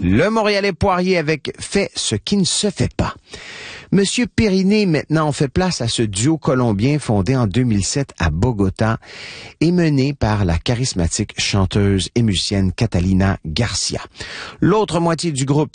Le Montréalais Poirier avec Fait ce qui ne se fait pas. Monsieur Périnée, maintenant, fait place à ce duo colombien fondé en 2007 à Bogota et mené par la charismatique chanteuse et musicienne Catalina Garcia. L'autre moitié du groupe